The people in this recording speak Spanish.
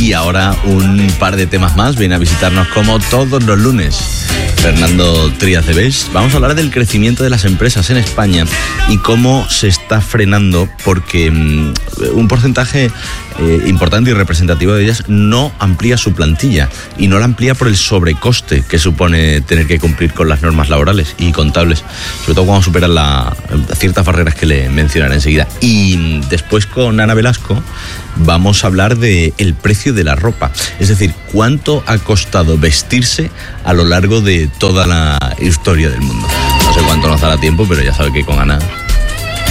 Y ahora un par de temas más. Viene a visitarnos como todos los lunes Fernando Trías de Bes. Vamos a hablar del crecimiento de las empresas en España y cómo se está frenando porque un porcentaje importante y representativo de ellas no amplía su plantilla y no la amplía por el sobrecoste que supone tener que cumplir con las normas laborales y contables, sobre todo cuando superan ciertas barreras que le mencionaré enseguida. Y después con Ana Velasco vamos a hablar del precio de la ropa, es decir, cuánto ha costado vestirse a lo largo de toda la historia del mundo. No sé cuánto nos dará tiempo, pero ya sabe que con Ana